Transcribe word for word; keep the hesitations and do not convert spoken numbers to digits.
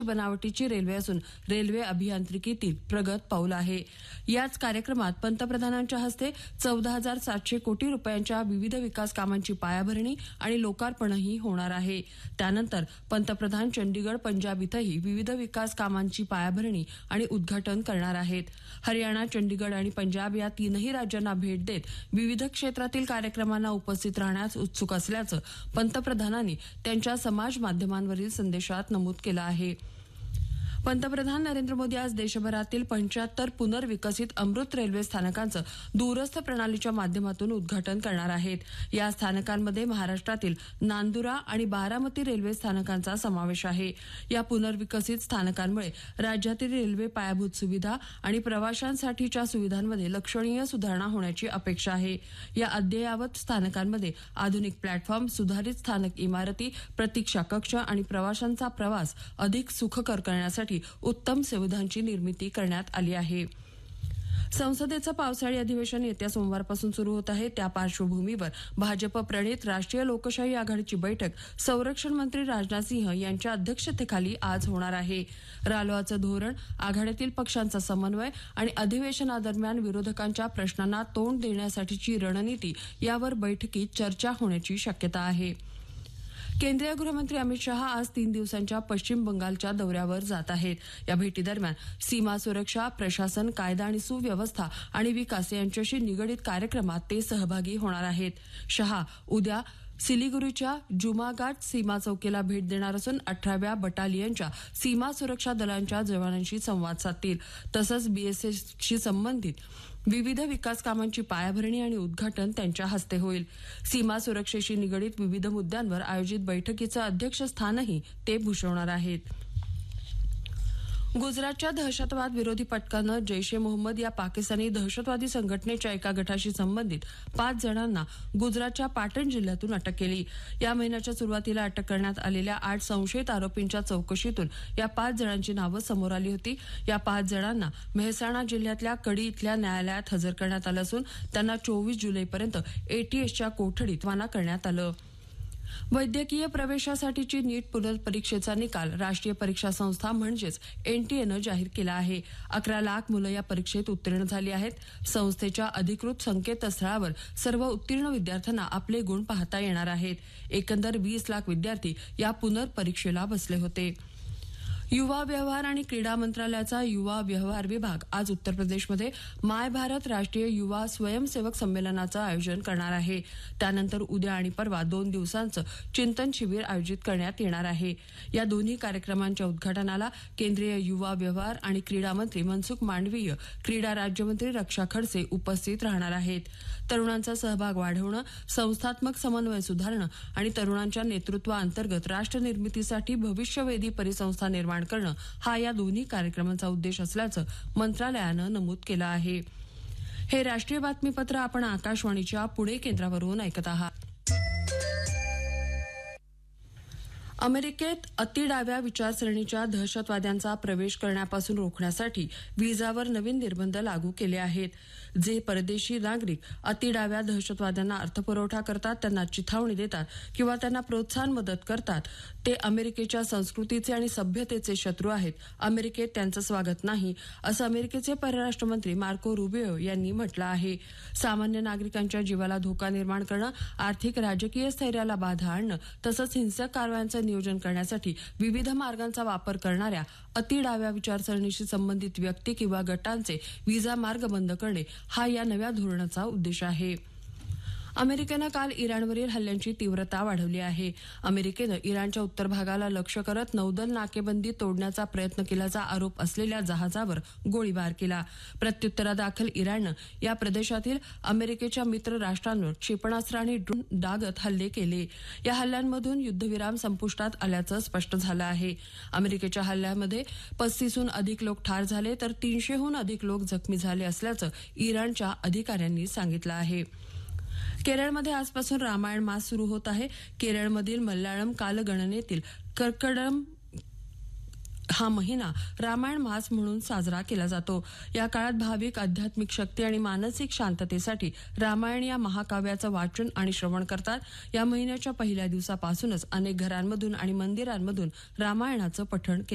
बनावटीची रेल्वे असून रेल्वे अभियांत्रिकीतील प्रगत पाऊल आहे. याच कार्यक्रमात पंतप्रधानांच्या हस्ते चौदा हजार सातशे कोटी रुपयांच्या विविध विकास कामांची पायाभरणी आणि लोकार्पणही होणार आहे. त्यानंतर पंतप्रधान चंडीगड पंजाब इथंही विविध विकास कामांची पायाभरणी आणि उद्घाटन करणार आहेत. हरियाणा, चंडीगड आणि पंजाब या तीनही राज्यांना भेट देत विविध क्षेत्रातील कार्यक्रमांना उपस्थित राहण्यास उत्सुक असल्याचं पंतप्रधानांनी त्यांच्या समाज माध्यमांवरील संदेशात नमूद केलं आहे. पंतप्रधान नरेंद्र मोदी आज देशभरातील पंच्याहत्तर पुनर्विकसित अमृत रेल्वे स्थानकांचं दूरस्थ प्रणालीच्या माध्यमातून उद्घाटन करणार आहेत. या स्थानकांमध्ये महाराष्ट्रातील नांदुरा आणि बारामती रेल्वे स्थानकांचा समावेश आहे. या पुनर्विकसित स्थानकांमुळे राज्यातील रेल्वे पायाभूत सुविधा आणि प्रवाशांसाठीच्या सुविधांमध्ये लक्षणीय सुधारणा होण्याची अपेक्षा आहे. या अद्ययावत स्थानकांमध्ये आधुनिक प्लॅटफॉर्म, सुधारित स्थानक इमारती, प्रतीक्षा कक्ष आणि प्रवाशांचा प्रवास अधिक सुखकर करण्यासाठी उत्तम सुविधांची निर्मिती करण्यात आली आहे. संसदेचं पावसाळी अधिवेशन येत्या सोमवारपासून सुरू होत आहे. त्या पार्श्वभूमीवर भाजप प्रणित राष्ट्रीय लोकशाही आघाडीची बैठक संरक्षण मंत्री राजनाथ सिंह यांच्या अध्यक्षतेखाली आज होणार आहे. रालोआचं धोरण, आघाडीतील पक्षांचा समन्वय आणि अधिवेशनादरम्यान विरोधकांच्या प्रश्नांना तोंड देण्यासाठीची रणनीती यावर बैठकीत चर्चा होण्याची शक्यता आहे. केंद्रीय गृहमंत्री अमित शहा आज तीन दिवसांच्या पश्चिम बंगालच्या दौऱ्यावर जात आहेत. या भेटीदरम्यान सीमा सुरक्षा, प्रशासन, कायदा आणि सुव्यवस्था आणि विकास यांच्याशी निगडीत कार्यक्रमात ते सहभागी होणार आहेत. शहा उद्या सिलिगुरीच्या जुमागाट सीमा चौकीला भेट देणार असून अठराव्या बटालियनच्या सीमा सुरक्षा दलांच्या जवानांशी संवाद साधतील. तसंच बीएसएफशी संबंधित विविध विकास कामांची पायाभरणी आणि उद्घाटन त्यांच्या हस्ते होईल. सीमा सुरक्षेशी निगडीत विविध मुद्द्यांवर आयोजित बैठकीचं अध्यक्षस्थानही ते भूषवणार आहेत. गुजरातच्या दहशतवाद विरोधी पथकानं जैश ए मोहम्मद या पाकिस्तानी दहशतवादी संघटनेच्या एका गटाशी संबंधित पाच जणांना गुजरातच्या पाटण जिल्ह्यातून अटक केली. या महिन्याच्या सुरुवातीला अटक करण्यात आलेल्या आठ संशयित आरोपींच्या चौकशीतून या पाच जणांची नावं समोर आली होती. या पाच जणांना मेहसाणा जिल्ह्यातल्या कडी इथल्या न्यायालयात हजर करण्यात आलं असून त्यांना चोवीस जुलैपर्यंत एटीएसच्या कोठडीत रवाना करण्यात आलं. वैद्यकीय प्रवेशासाठीची नीट पुनर्परीक्षेचा निकाल राष्ट्रीय परीक्षा संस्था म्हणजेच एनटीएनं जाहीर केला आहे. अकरा लाख मुलं या परीक्षेत उत्तीर्ण झाली आहेत. संस्थेच्या अधिकृत संकेतस्थळावर सर्व उत्तीर्ण विद्यार्थ्यांना आपले गुण पाहता येणार आहेत. एकंदर वीस लाख विद्यार्थी या पुनर्परीक्षेला बसले होते. युवा व्यवहार आणि क्रीडा मंत्रालयाचा युवा व्यवहार विभाग आज उत्तर प्रदेशमध्ये माय भारत राष्ट्रीय युवा स्वयंसेवक संमेलनाचं आयोजन करणार आहे. त्यानंतर उद्या आणि परवा दोन दिवसांचं चिंतन शिबिर आयोजित करण्यात येणार आहे. या दोन्ही कार्यक्रमांच्या उद्घाटनाला केंद्रीय युवा व्यवहार आणि क्रीडा मंत्री मनसुख मांडवीय, क्रीडा राज्यमंत्री रक्षा खडसे उपस्थित राहणार आहेत. तरुणांचा सहभाग वाढवणं, संस्थात्मक समन्वय सुधारणं आणि तरुणांच्या नेतृत्वाअंतर्गत राष्ट्र निर्मितीसाठी भविष्यवेधी परिसंस्था निर्माण करणं हा या दोन्ही कार्यक्रमांचा उद्देश असल्याचं मंत्रालयानं नमूद केलं आहे. हे राष्ट्रीय बातमीपत्र आपण आकाशवाणीच्या पुणे केंद्रावरून ऐकत आहात. अमेरिकेत अतिडाव्या विचारसरणीच्या दहशतवाद्यांचा प्रवेश करण्यापासून रोखण्यासाठी व्हिसावर नवीन निर्बंध लागू केले आहेत. जे परदेशी नागरिक अतिडाव्या दहशतवाद्यांना अर्थपुरवठा करतात, त्यांना चिथावणी देतात किंवा त्यांना प्रोत्साहन मदत करतात ते अमेरिकेच्या संस्कृतीचे आणि सभ्यतेचे शत्रू आहेत. अमेरिकेत त्यांचं स्वागत नाही, असं अमेरिकेचे परराष्ट्र मंत्री मार्को रुबियो यांनी म्हटलं आहे. सामान्य नागरिकांच्या जीवाला धोका निर्माण करणं, आर्थिक राजकीय स्थैर्याला बाधा आणणं तसंच हिंसक कारवायांचं नियोजन करण्यासाठी विविध मार्गांचा वापर करणाऱ्या अतिडाव्या विचारसरणीशी संबंधित व्यक्ती किंवा गटांचे व्हिसा मार्ग बंद करणे हा या नव्या धोरणाचा उद्देश आहे. अमेरिकेनं काल इराणवरील हल्ल्यांची तीव्रता वाढवली आहे. अमेरिकेनं इराणच्या उत्तर भागाला लक्ष्य करत नौदल नाकेबंदी तोडण्याचा प्रयत्न केल्याचा आरोप असलेल्या जहाजावर गोळीबार केला. प्रत्युत्तरादाखल इराणनं या प्रदेशातील अमेरिकेच्या मित्र राष्ट्रांवर क्षेपणास्त्र आणि ड्रोन डागत हल्ले केले. या हल्ल्यांमधून युद्धविराम संपुष्टात आल्याचं स्पष्ट झालं आहे. अमेरिकेच्या हल्ल्यामध्ये पस्तीसहून अधिक लोक ठार झाले तर तीनशेहून अधिक लोक जखमी झाले असल्याचं इराणच्या अधिकाऱ्यांनी सांगितलं आहे. केरळमध्ये आजपासून रामायण मास सुरू होत आहे. केरळमधील मल्याळम कालगणनेतील कर्कडम हा महिना रामायण मास म्हणून साजरा केला जातो. या काळात भाविक आध्यात्मिक शक्ती आणि मानसिक शांततेसाठी रामायण या महाकाव्याचं वाचन आणि श्रवण करतात. या महिन्याच्या पहिल्या दिवसापासूनच अनेक घरांमधून आणि मंदिरांमधून रामायणाचं पठण केलं